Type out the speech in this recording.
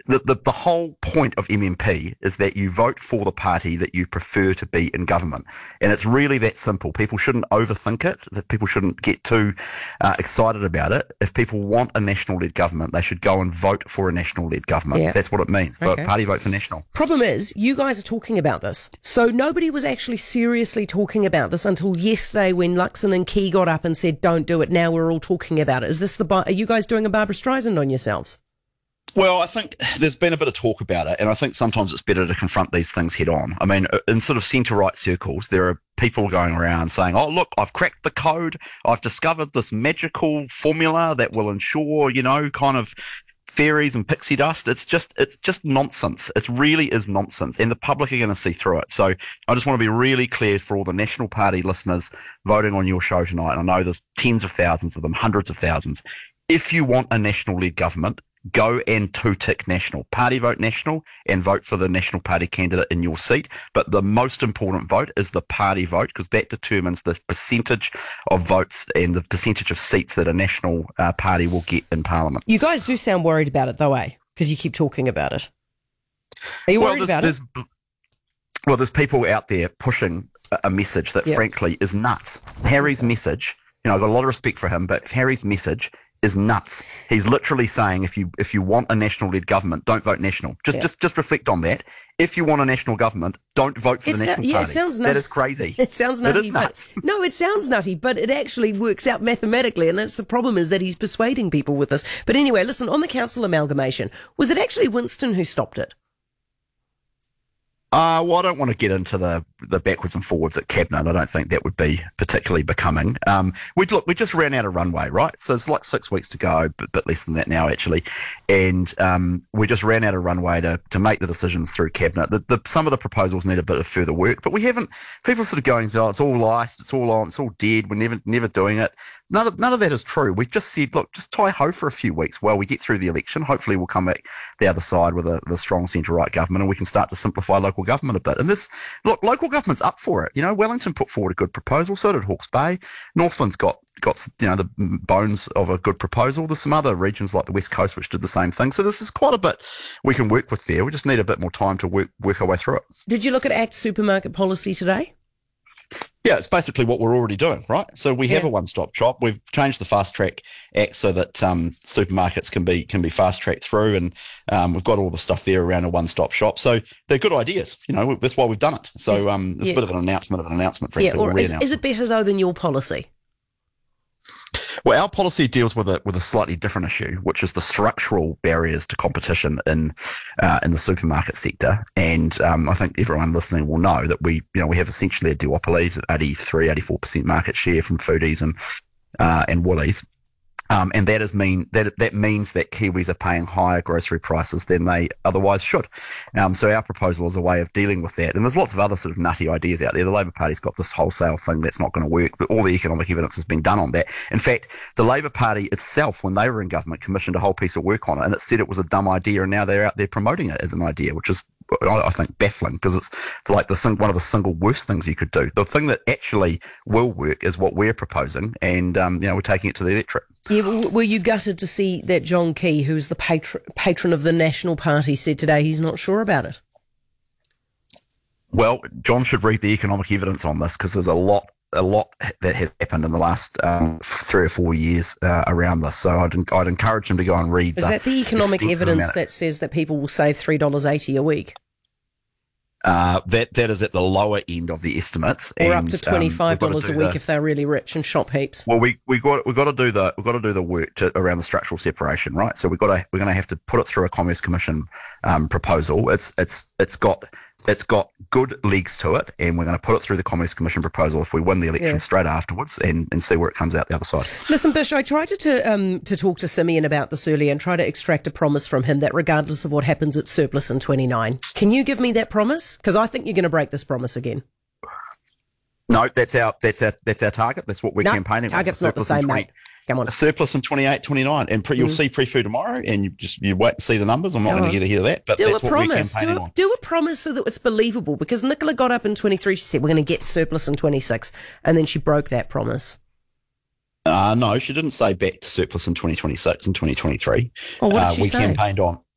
the whole point of MMP is that you vote for the party that you prefer to be in government. And it's really that simple. People shouldn't overthink it, that people shouldn't get too excited about it. If people want a national-led government, they should go and vote for a national-led government. Yeah. That's what it means. Okay. Party vote for national. Problem is, you guys are talking about this. So nobody was actually seriously talking about this until yesterday when Luxon and Key got up and said, don't do it. Now we're all talking about it. Is this are you guys doing a Barbara Streisand on yourselves? Well, I think there's been a bit of talk about it, and I think sometimes it's better to confront these things head on. I mean, in sort of centre-right circles, there are people going around saying, oh, look, I've cracked the code. I've discovered this magical formula that will ensure, kind of fairies and pixie dust. It's just nonsense. It really is nonsense, and the public are going to see through it. So I just want to be really clear for all the National Party listeners voting on your show tonight. I know there's tens of thousands of them, hundreds of thousands. If you want a national-led government, go and two-tick national. Party vote national and vote for the National Party candidate in your seat. But the most important vote is the party vote, because that determines the percentage of votes and the percentage of seats that a National Party will get in Parliament. You guys do sound worried about it though, eh? Because you keep talking about it. Are you worried about it? Well, there's people out there pushing a message that frankly is nuts. Harry's message, I've got a lot of respect for him, but Harry's message is nuts. He's literally saying if you want a national-led government, don't vote national. Just reflect on that. If you want a national government, don't vote for the National Party. It sounds nutty. That is crazy. It sounds nutty. It is nuts. No, it sounds nutty, but it actually works out mathematically, and that's the problem, is that he's persuading people with this. But anyway, listen, on the council amalgamation, was it actually Winston who stopped it? Well, I don't want to get into the backwards and forwards at Cabinet. I don't think that would be particularly becoming. We just ran out of runway, right? So it's like 6 weeks to go, but a bit less than that now, actually. And we just ran out of runway to make the decisions through Cabinet. Some of the proposals need a bit of further work, but we haven't. People sort of going, oh, it's all iced, it's all on, it's all dead. We're never doing it. None of that is true. We've just said, look, just tie ho for a few weeks while we get through the election. Hopefully we'll come back the other side with a strong centre-right government, and we can start to simplify local government a bit. And local government's up for it. Wellington put forward a good proposal, so did Hawke's Bay. Northland's got the bones of a good proposal. There's some other regions like the West Coast which did the same thing. So this is quite a bit we can work with there. We just need a bit more time to work our way through it. Did you look at ACT supermarket policy today? Yeah, it's basically what we're already doing, right? So we have a one-stop shop. We've changed the Fast Track Act so that supermarkets can be fast-tracked through, and we've got all the stuff there around a one-stop shop. So they're good ideas. That's why we've done it. So it's a bit of an announcement frankly. Yeah, or is it better, though, than your policy? Well, our policy deals with a slightly different issue, which is the structural barriers to competition in the supermarket sector. And I think everyone listening will know that we have essentially a duopoly, 84% market share from Foodies and Woolies. And that means that Kiwis are paying higher grocery prices than they otherwise should. So our proposal is a way of dealing with that. And there's lots of other sort of nutty ideas out there. The Labor Party's got this wholesale thing that's not going to work, but all the economic evidence has been done on that. In fact, the Labor Party itself, when they were in government, commissioned a whole piece of work on it, and it said it was a dumb idea, and now they're out there promoting it as an idea, which is, I think, baffling, because it's like one of the single worst things you could do. The thing that actually will work is what we're proposing, and we're taking it to the electorate. Yeah, were you gutted to see that John Key, who's the patron of the National Party, said today he's not sure about it? Well, John should read the economic evidence on this, because there's a lot that has happened in the last 3 or 4 years around this. So I'd encourage him to go and read. Is that the economic evidence that says that people will save $3.80 a week? That is at the lower end of the estimates, or up to $25 a week if they're really rich and shop heaps. Well, we've got to do the work around the structural separation, right? So we're going to have to put it through a Commerce Commission proposal. It's got good legs to it, and we're going to put it through the Commerce Commission proposal if we win the election straight afterwards, and see where it comes out the other side. Listen, Bish, I tried to talk to Simeon about this earlier and try to extract a promise from him that regardless of what happens at surplus in 29, can you give me that promise? Because I think you're going to break this promise again. No, that's our target. That's what we're campaigning. Target's not the same, mate. Come on. A surplus in 28, 29. And you'll see pre-food tomorrow, and you wait and see the numbers. I'm not going to get ahead of that, but that's what we're campaigning on. Do a promise so that it's believable, because Nicola got up in 23, she said, we're going to get surplus in 26, and then she broke that promise. No, she didn't say back to surplus in 2026 and 2023. Oh, what did she say? We campaigned on.